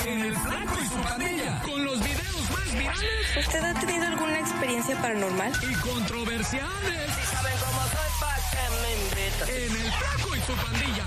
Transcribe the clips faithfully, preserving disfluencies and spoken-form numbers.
en El Flaco y su Pandilla, con los videos más virales. ¿Usted ha tenido alguna experiencia paranormal? Y controversiales. Si saben cómo soy, ¿pa' qué me invitan? En El Flaco y su Pandilla.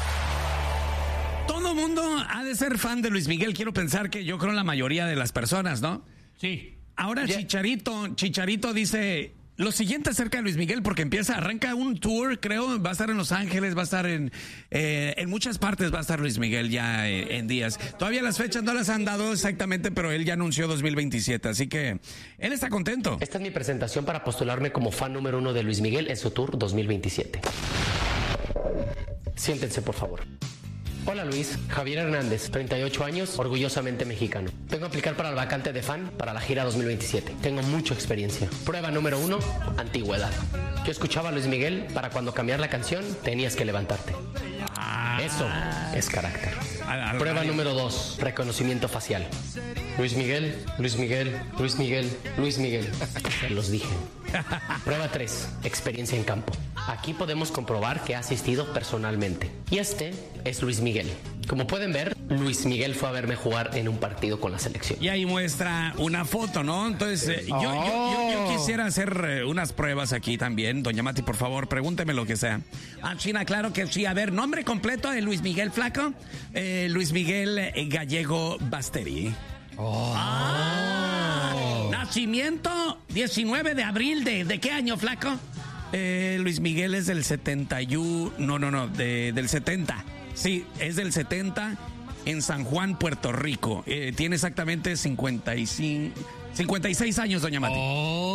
Todo mundo ha de ser fan de Luis Miguel. Quiero pensar que yo creo la mayoría de las personas, ¿no? Sí. Ahora Ya. Chicharito, Chicharito dice lo siguiente acerca de Luis Miguel, porque empieza, arranca un tour, creo, va a estar en Los Ángeles, va a estar en, eh, en muchas partes va a estar Luis Miguel ya en, en días. Todavía las fechas no las han dado exactamente, pero él ya anunció dos mil veintisiete, así que él está contento. Esta es mi presentación para postularme como fan número uno de Luis Miguel en su tour dos mil veintisiete. Siéntense, por favor. Hola Luis, Javier Hernández, treinta y ocho años, orgullosamente mexicano. Vengo a aplicar para el vacante de fan para la gira dos mil veintisiete. Tengo mucha experiencia. Prueba número uno, antigüedad. Yo escuchaba a Luis Miguel para cuando cambiar la canción tenías que levantarte. Eso es carácter. Prueba número dos, reconocimiento facial. Luis Miguel, Luis Miguel, Luis Miguel, Luis Miguel. Se los dije. Prueba tres, experiencia en campo. Aquí podemos comprobar que ha asistido personalmente. Y este es Luis Miguel. Como pueden ver, Luis Miguel fue a verme jugar en un partido con la selección. Y ahí muestra una foto, ¿no? Entonces, eh, yo, yo, yo, yo quisiera hacer eh, unas pruebas aquí también. Doña Mati, por favor, pregúnteme lo que sea. Ah, China, claro que sí. A ver, nombre completo de Luis Miguel Flaco. Eh, Luis Miguel eh, Gallego Basteri. Oh. Ah, nacimiento diecinueve de abril de, ¿de qué año, Flaco? Eh, Luis Miguel es del setenta y uno, no, no, no, de, del setenta. Sí, es del setenta en San Juan, Puerto Rico. Eh, tiene exactamente cincuenta y cinco, cincuenta y seis años, doña Mati.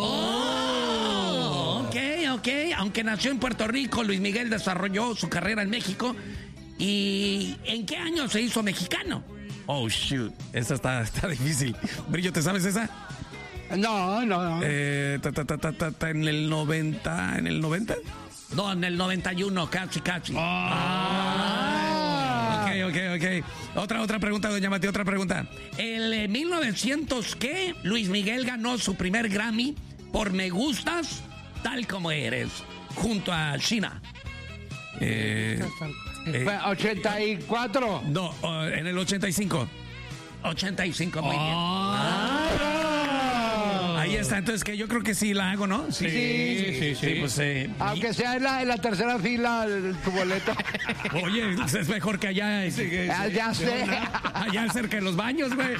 Oh. Oh, ok, ok. Aunque nació en Puerto Rico, Luis Miguel desarrolló su carrera en México. ¿Y en qué año se hizo mexicano? Oh, shoot. Esa está, está difícil. Brillo, ¿te sabes esa? No, no, no. Eh, ta, ta, ta, ta, ta, ta, en el noventa, ¿en el noventa? No, en el noventa y uno, casi, casi. Oh. Ah. Ok, ok, ok. Otra, otra pregunta, doña Mati, otra pregunta. En eh, mil novecientos, ¿qué? Luis Miguel ganó su primer Grammy por Me Gustas, Tal Como Eres, junto a China. Eh, eh, ochenta y cuatro. no, uh, en el ochenta y cinco. ochenta y cinco, muy bien. Ahí está, entonces que yo creo que sí la hago, ¿no? Sí, sí, sí. Sí, pues eh, Aunque sea en la, en la tercera fila el- tu boleto. oye, es mejor que allá. Ah, ya sé. Allá cerca de los baños, güey.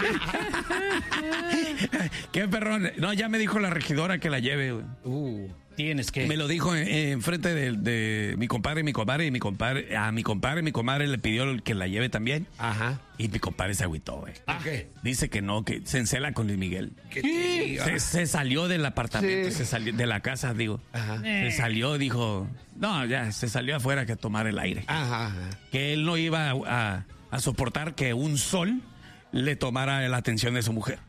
Qué perrón. No, ya me dijo la regidora que la lleve, güey. Uh, tienes que. Me lo dijo eh, en frente de, de mi compadre y mi compadre y mi compadre. A mi compadre y mi comadre le pidió que la lleve también. Ajá. Y mi compadre se agüitó, güey. ¿Por qué? Dice que no, que se encela con Luis Miguel. Sí. Se, se salió del apartamento, Sí. se salió de la casa, digo. Ajá. Se salió, dijo, no, ya, se salió afuera que tomar el aire. Ajá, ajá. Que él no iba a, a- a soportar que un sol le tomara la atención de su mujer.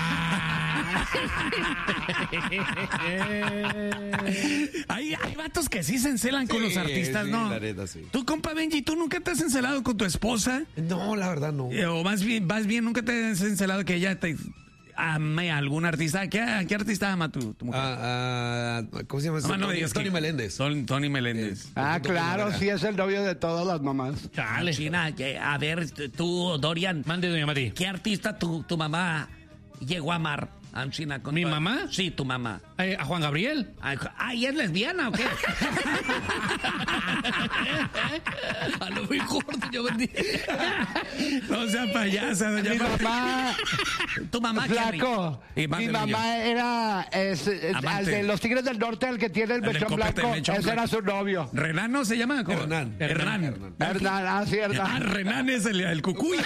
hay, hay vatos que sí se encelan con Sí, los artistas, sí, ¿no? la neta, sí. Tú, compa Benji, ¿tú nunca te has encelado con tu esposa? No, la verdad no. Eh, o más bien, más bien, nunca te has encelado que ella te ame a algún artista. ¿Qué, a qué artista ama tu, tu mujer? Ah, ah, ¿Cómo se llama? No, no me Tony, digas Tony que- Meléndez. Ton- Tony Meléndez. Ah, claro, sí es el novio de todas las mamás. Chale. China, que- a ver, tú, Dorian, Mande, doña Mati. ¿qué artista tu, tu mamá llegó a amar? Ah, China, con ¿Mi tu- mamá? Sí, tu mamá. Eh, ¿A Juan Gabriel? Ay, ay, ¿es lesbiana o qué? A lo mejor, doña Mati. No sea payasa, doña Mi Mati. mamá, Tu mamá, flaco. Henry. Y Mi mándeme mamá era es, es- Amante. al de los Tigres del Norte, el que tiene el del mechón copete, blanco. mechón Ese era blanco. su novio. yo. ¿Renán se llama? ¿Cómo? Hernán. Hernán. Hernán. Hernán, ah, sí, Ah, Hernán. Renan es el, el cucuy.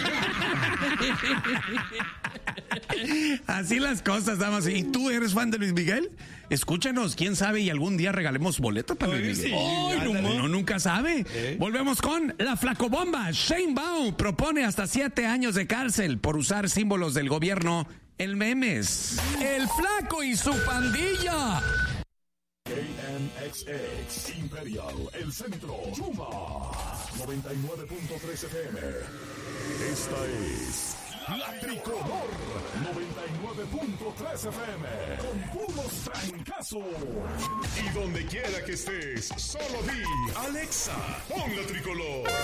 Así las cosas, damas. ¿Y tú eres fan de Luis Miguel? Escúchanos, quién sabe, y algún día regalemos boleto para Luis Miguel. Ay, no, uno nunca sabe. Volvemos con la flacobomba. Shane Baum propone hasta siete años de cárcel por usar símbolos del gobierno en memes. El Flaco y su pandilla. K M X X Imperial, El Centro, Chuma, noventa y nueve punto tres F M. Esta es La Tricolor, noventa y nueve punto tres F M, con puros trancazos. Y donde quiera que estés, solo di, Alexa, pon La Tricolor.